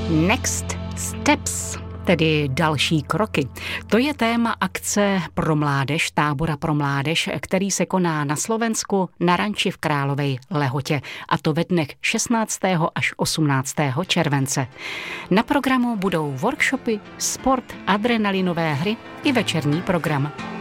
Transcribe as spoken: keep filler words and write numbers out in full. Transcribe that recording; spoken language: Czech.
Next Steps, tedy další kroky. To je téma akce pro mládež, tábora pro mládež, který se koná na Slovensku na ranči v Královej Lehotě, a to ve dnech šestnáctého až osmnáctého července. Na programu budou workshopy, sport, adrenalinové hry i večerní program.